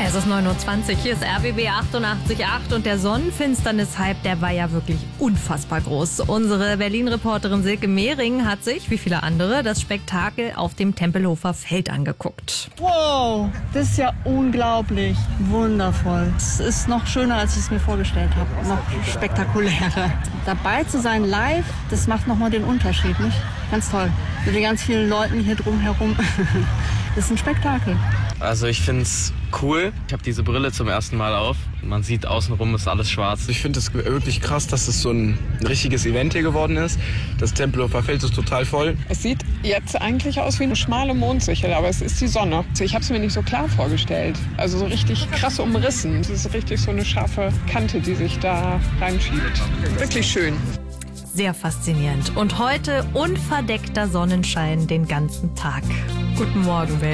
Es ist 9:20 Uhr, hier ist RBB 88.8 und der Sonnenfinsternis-Hype, der war ja wirklich unfassbar groß. Unsere Berlin-Reporterin Silke Mehring hat sich, wie viele andere, das Spektakel auf dem Tempelhofer Feld angeguckt. Wow, das ist ja unglaublich, wundervoll. Es ist noch schöner, als ich es mir vorgestellt habe, noch spektakulärer. Dabei zu sein live, das macht nochmal den Unterschied, nicht? Ganz toll. Mit den ganz vielen Leuten hier drumherum. Das ist ein Spektakel. Also ich finde es cool. Ich habe diese Brille zum ersten Mal auf. Man sieht außenrum ist alles schwarz. Ich finde es wirklich krass, dass es so ein richtiges Event hier geworden ist. Das Tempelhofer Feld ist total voll. Es sieht jetzt eigentlich aus wie eine schmale Mondsichel, aber es ist die Sonne. Ich habe es mir nicht so klar vorgestellt. Also so richtig krass umrissen. Es ist richtig so eine scharfe Kante, die sich da reinschiebt. Wirklich schön. Sehr faszinierend. Und heute unverdeckter Sonnenschein den ganzen Tag. Guten Morgen, Welt.